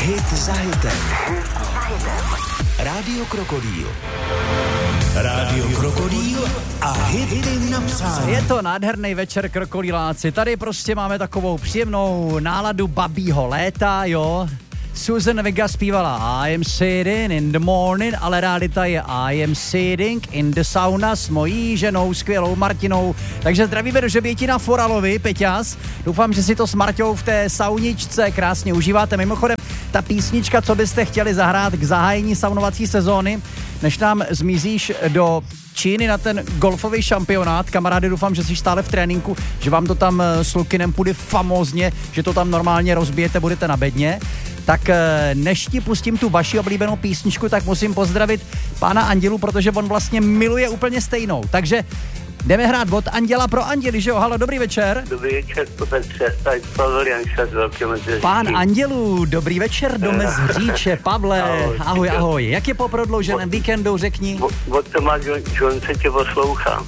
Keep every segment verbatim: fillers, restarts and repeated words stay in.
Hit za hitem. Rádio Krokodýl. Rádio Krokodýl a hity na přání. Je to nádherný večer, krokodýláci. Tady prostě máme takovou příjemnou náladu babího léta, jo. Susan Vega zpívala I am sitting in the morning, ale realita je I am sitting in the sauna s mojí ženou, skvělou Martinou. Takže zdravíme do Žebětina Foralovi, Peťas. Doufám, že si to s Marťou v té sauničce krásně užíváte. Mimochodem, ta písnička, co byste chtěli zahrát k zahájení saunovací sezóny, než nám zmizíš do Číny na ten golfový šampionát. Kamarády, doufám, že jsi stále v tréninku, že vám to tam s Lukinem půjde famózně, že to tam normálně rozbijete, budete na bedně. Tak než ti pustím tu vaši oblíbenou písničku, tak musím pozdravit pána Andělu, protože on vlastně miluje úplně stejnou. Takže jdeme hrát od Anděla pro Anděli, že jo? Halo, dobrý večer. Dobrý večer, Petře, tady Pavel Janša z Velkého Meziříčí. Pán Andělů, dobrý večer do Meziříče. Pavle, ahoj, ahoj, ahoj. Jak je po prodlouženém víkendu, řekni? Od Toma Jonese tě poslouchám.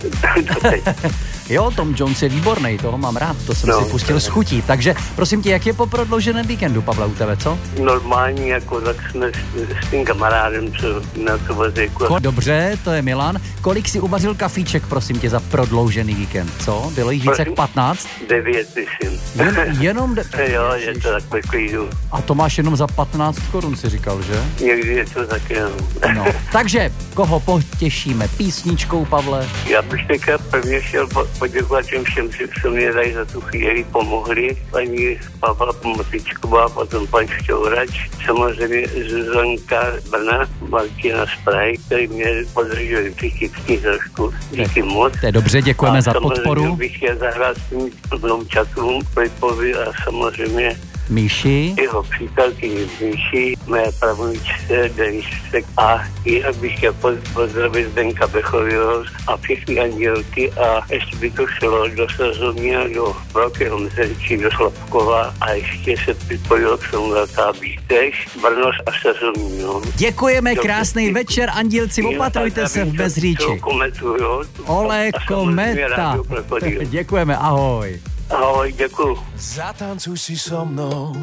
Jo, Tom Jones je výborný, toho mám rád, to jsem no, si pustil s chutí. Takže prosím tě, jak je po prodlouženém víkendu, Pavle, u tebe, co? Normální, jako tak jsme s, s tím kamarádem, co na to vazíku. Ko- Dobře, to je Milan. Kolik si uvařil kafíček, prosím tě, za prodloužený víkend, co? Bylo jich víc jak patnáct? Devět, myslím. Jen, jenom... De- jo, je to takové klidu. A to máš jenom za patnáct korun, si říkal, že? Někdy je to taky, no. No, takže koho potěšíme písničkou, Pavle? Já bych teďka prvně chtěl poděkovat těm všem, co mě tady za tu chvíli pomohli. Paní Pavla Motičková, potom pan Šťourač, samozřejmě Zuzanka Brna, Martina z Prahy, který mě podrželi psychicky trošku. Díky moc. To je dobře, děkujeme a za podporu. A bych chtěl zahrát s tím vnoučatům, Filipovi a samozřejmě Míši. Jeho přítelkyni Míši, mé pravoničce Denisce a jinak bych chtěl pozdravit Zdenka Bechovýho a všechny Andělky a ještě by to šlo do Sazovně, do Velkého Meziříčí, do Slapkova a ještě se připojil k tomu Velká Bítež, Brno a Sazovní. No. Děkujeme, krásný večer, Andělci, opatrujte se v Bezříči. Ole kometa. Děkujeme, ahoj. Ahoj, děkuju. Zatancuj si so mnou,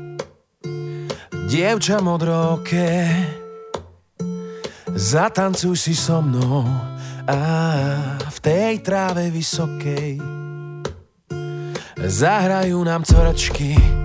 dievča modroké. Zatancuj si so mnou a v tej tráve vysokej zahrajú nám coračky